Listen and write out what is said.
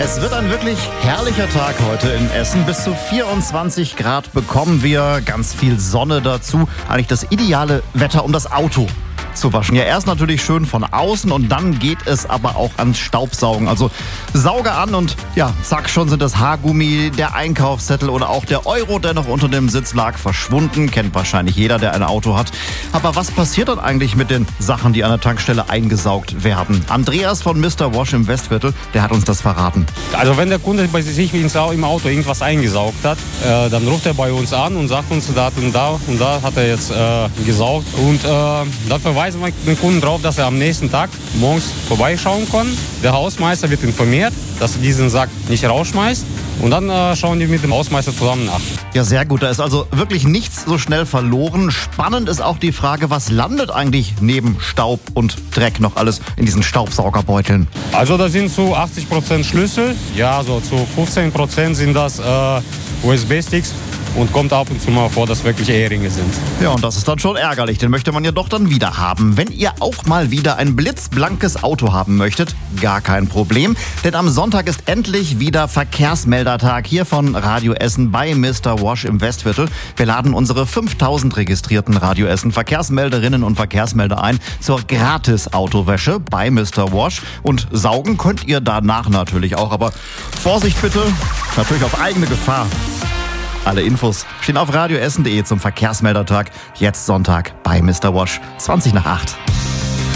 Es wird ein wirklich herrlicher Tag heute in Essen. Bis zu 24 Grad bekommen wir, ganz viel Sonne dazu. Eigentlich das ideale Wetter, um das Auto zu waschen. Ja, erst natürlich schön von außen und dann geht es aber auch ans Staubsaugen. Also Sauge an und ja, zack, schon sind das Haargummi, der Einkaufszettel oder auch der Euro, der noch unter dem Sitz lag, verschwunden. Kennt wahrscheinlich jeder, der ein Auto hat. Aber was passiert dann eigentlich mit den Sachen, die an der Tankstelle eingesaugt werden? Andreas von Mr. Wash im Westviertel, der hat uns das verraten. Also wenn der Kunde bei sich im Auto irgendwas eingesaugt hat, dann ruft er bei uns an und sagt uns, da und da hat er jetzt gesaugt. Und dann verweisen wir den Kunden darauf, dass er am nächsten Tag morgens vorbeischauen kann. Der Hausmeister wird informiert, dass er diesen Sack nicht rausschmeißt. Und dann schauen die mit dem Hausmeister zusammen nach. Ja, sehr gut. Da ist also wirklich nichts so schnell verloren. Spannend ist auch die Frage, was landet eigentlich neben Staub und Dreck noch alles in diesen Staubsaugerbeuteln? Also da sind zu 80% Schlüssel, ja, so zu 15% sind das USB-Sticks. Und kommt ab und zu mal vor, dass wirklich Eheringe sind. Ja, und das ist dann schon ärgerlich. Den möchte man ja doch dann wieder haben. Wenn ihr auch mal wieder ein blitzblankes Auto haben möchtet, gar kein Problem. Denn am Sonntag ist endlich wieder Verkehrsmeldertag hier von Radio Essen bei Mr. Wash im Westviertel. Wir laden unsere 5000 registrierten Radio Essen Verkehrsmelderinnen und Verkehrsmelder ein zur Gratis-Autowäsche bei Mr. Wash. Und saugen könnt ihr danach natürlich auch. Aber Vorsicht bitte, natürlich auf eigene Gefahr. Alle Infos stehen auf radioessen.de zum Verkehrsmeldertag. Jetzt Sonntag bei Mr. Wash, 20 nach 8.